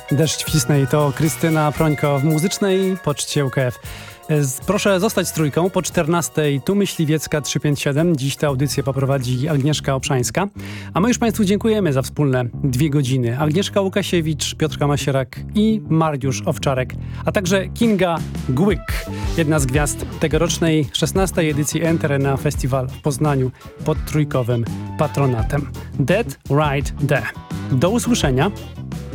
Deszcz wcisnęli to Krystyna Prońko w muzycznej poczcie UKF. Proszę zostać z trójką po 14:00 tu Myśliwiecka 357. Dziś tę audycję poprowadzi Agnieszka Obszańska. A my już Państwu dziękujemy za wspólne 2 godziny. Agnieszka Łukasiewicz, Piotrka Masierak i Mariusz Owczarek, a także Kinga Głyk, jedna z gwiazd tegorocznej 16. edycji Enterena Festival w Poznaniu pod trójkowym patronatem. Dead Right There. Do usłyszenia.